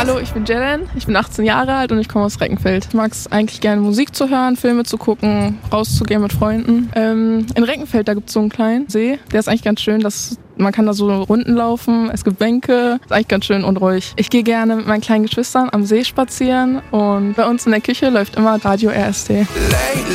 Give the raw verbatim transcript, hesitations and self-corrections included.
Hallo, ich bin Jelen, ich bin achtzehn Jahre alt und ich komme aus Reckenfeld. Ich mag es eigentlich gerne, Musik zu hören, Filme zu gucken, rauszugehen mit Freunden. Ähm, in Reckenfeld, da gibt es so einen kleinen See, der ist eigentlich ganz schön, das, man kann da so Runden laufen, es gibt Bänke, ist eigentlich ganz schön und ruhig. Ich gehe gerne mit meinen kleinen Geschwistern am See spazieren und bei uns in der Küche läuft immer Radio R S T.